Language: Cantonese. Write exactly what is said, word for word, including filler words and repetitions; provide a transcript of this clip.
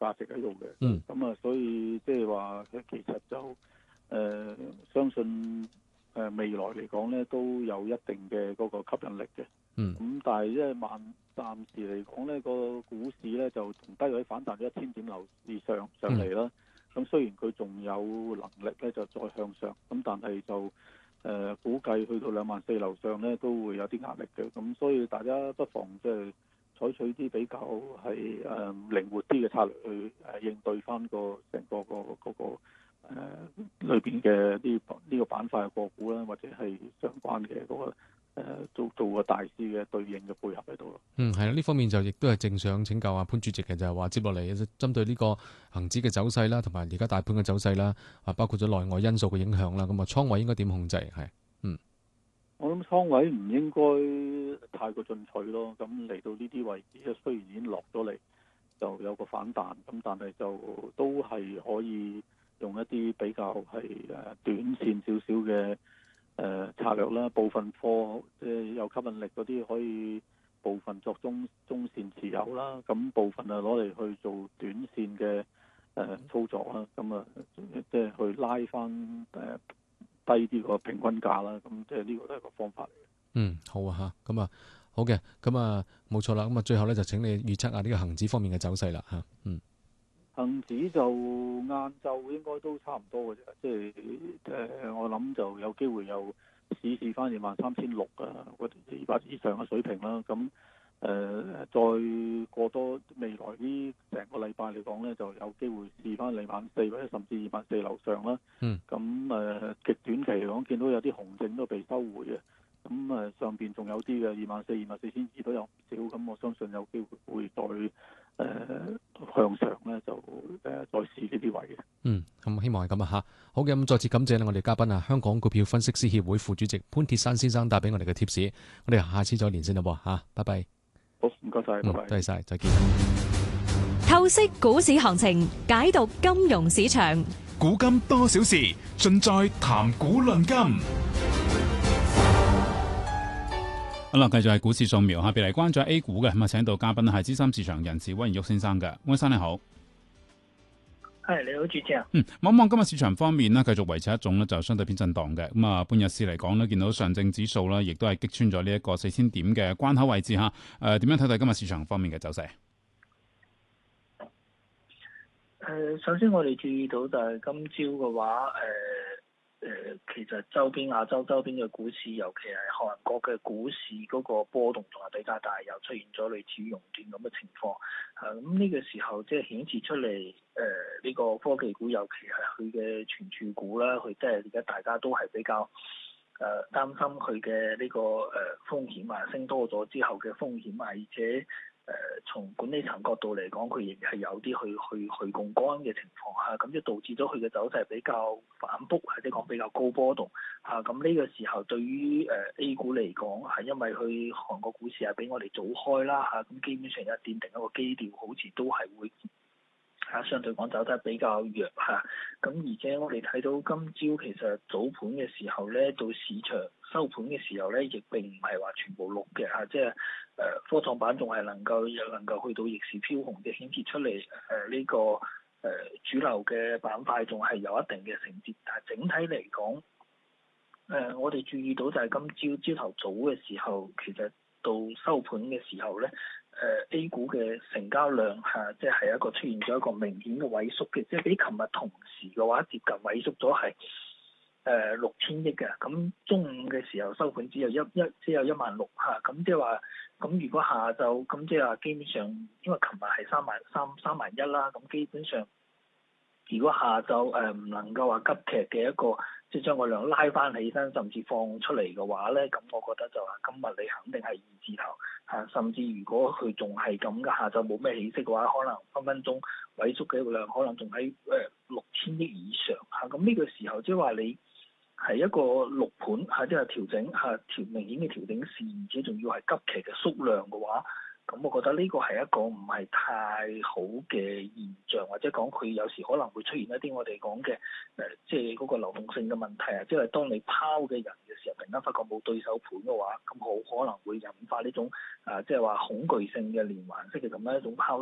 價值喺度嘅。 嗯。 咁啊，所以即係話其實就誒、呃、相信誒未來嚟講咧都有一定嘅嗰個吸引力嘅。 嗯。 咁但係即係慢暫時嚟講咧，個股市咧就從低位反彈咗一千點樓以上上嚟啦。咁、嗯、雖然佢仲有能力咧就再向上，咁但係就誒、呃、估計去到兩萬四樓上咧都會有啲壓力嘅。咁所以大家不妨即係採取啲比較係誒、呃、靈活啲嘅策略去誒、呃、應對翻個成個個嗰個誒裏邊嘅呢呢個板塊嘅個股啦，或者係相關嘅嗰、那個。誒做做個大市嘅對應嘅配合喺度咯。 嗯，係啦，呢方面就亦都係正想請教阿潘主席嘅，就係話接落嚟針對呢個恒指嘅走勢啦，同埋而家大盤嘅走勢啦，啊包括咗內外因素嘅影響啦，咁啊倉位應該點控制？係，嗯， 我諗倉位唔應該太過進取咯。咁嚟到呢啲位置，雖然已經落咗嚟，就有個反彈，咁但係就都係可以用一啲比較係誒短線少少嘅。誒、呃、策略啦，部分貨即係有吸引力嗰啲可以部分作中中線持有啦，咁部分啊攞嚟去做短線嘅誒、呃、操作啦，咁啊即係去拉翻誒、呃、低啲個平均價啦，咁即係呢個都係個方法嚟嘅。 嗯，好啊嚇，咁啊好嘅，咁啊冇錯啦，咁啊最後咧就請你預測下呢個恒指方面嘅走勢啦嚇，嗯。 恒指就晏晝應該都差唔多嘅啫，即係誒我諗就有機會又試試翻二萬三千六啊，或者二百以上嘅水平啦。咁誒、呃、再過多未來呢成個禮拜嚟講咧，就有機會試翻二萬四或者甚至二萬四樓上啦。 嗯。咁誒、呃、極短期嚟講，見到有啲紅證都被收回嘅。咁誒上邊仲有啲嘅二萬四、二萬四千二都有唔少，咁我相信有機會會再誒、呃、向上咧，就誒、呃、再試呢啲位嘅。 嗯，咁希望係咁啊嚇。好嘅，咁再次感謝我哋嘉賓啊，香港股票分析師協會副主席潘鐵珊先生帶俾我哋嘅貼士。我哋下次再連線啦喎嚇，拜拜。 好，唔該晒，拜拜。 多謝晒，再見。 透析股市行情，解讀金融市場， 古今多少事，盡在談股論金。好啦，繼續係股市掃描下，別嚟關注 A 股嘅咁啊，請到嘉賓係資深市場人士溫賢旭先生嘅，溫生你好。 係你好，主持人。 嗯，望望今日市場方面呢，繼續維持一種呢就相對偏震盪嘅咁啊，半日市嚟講呢，見到上證指數呢，亦都係擊穿咗呢一個四千點嘅關口位置吓。誒、呃，點樣睇睇今日市場方面嘅走勢？ 誒、呃，首先我哋注意到就係今朝嘅話，誒、呃。誒、呃，其實周邊亞洲周邊嘅股市，尤其係韓國嘅股市嗰個波動仲係比較大，又出現咗類似熔斷咁嘅情況。啊，咁、這、呢個時候即係顯示出嚟，誒、呃、呢、這個科技股，尤其係佢嘅存儲股啦，佢即係而家大家都係比較誒擔心佢嘅呢個誒風險啊，升多咗之後嘅風險啊，而且。誒、呃，從管理層角度嚟講，佢亦係有啲去去去槓桿嘅情況下，咁就導致咗佢嘅走勢比較反覆，或者講比較高波動嚇。咁、啊、呢個時候對於誒 A 股嚟講，係因為佢韓國股市係比我哋早開啦嚇，咁、啊、基本上一奠定一個基調，好似都係會嚇、啊、相對講走得比較弱嚇。咁、啊、而且我哋睇到今朝其實早盤嘅時候咧，到市場收盤嘅時候咧，亦並唔係話全部綠嘅嚇，即係。誒、呃、科創板仲係能夠又能夠去到逆市飄紅嘅顯示出嚟，誒、呃、呢、這個誒、呃、主流嘅板塊仲係有一定嘅承接，但係整體嚟講，誒、呃、我哋注意到就係今朝朝頭早嘅時候，其實到收盤嘅時候咧，誒、呃、A 股嘅成交量嚇，即係一個出現咗一個明顯嘅萎縮嘅，即係比琴日同時嘅話接近萎縮咗係。誒六千億嘅，咁中午嘅時候收盤只有一一只有一萬六嚇，咁即係話，咁如果下晝咁即係話基本上，因為琴日係三萬三三萬一啦，咁基本上如果下晝誒唔能夠話急劇嘅一個即係將個量拉翻起身，甚至放出嚟嘅話咧，咁我覺得就話今日你肯定係二字頭嚇，甚至如果佢仲係咁嘅，下晝冇咩起色嘅話，可能分分鐘萎縮嘅量可能仲喺誒六千億以上嚇，咁呢個時候即係話你。係一個綠盤嚇，即係調整嚇，調明顯嘅調整市，而且仲要係急劇嘅縮量嘅話，咁我覺得呢個係一個唔係太好嘅現象，或者講佢有時可能會出現一啲我哋講嘅誒，即係嗰個流動性嘅問題啊，即係當你拋嘅人嘅時候，突然間發覺冇對手盤嘅話，咁好可能會引發呢種啊，即係話恐懼性嘅連環式嘅咁樣一種拋。